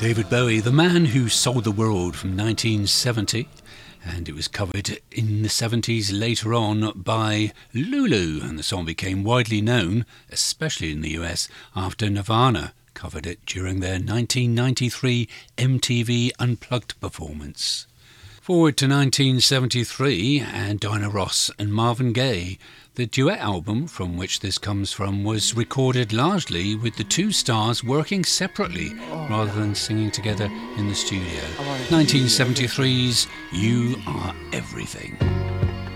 David Bowie, the man who sold the world from 1970, and it was covered in the 70s later on by Lulu, and the song became widely known, especially in the US, after Nirvana covered it during their 1993 MTV Unplugged performance. Forward to 1973 and Diana Ross and Marvin Gaye. The duet album from which this comes from was recorded largely with the two stars working separately rather than singing together in the studio. 1973's You Are Everything.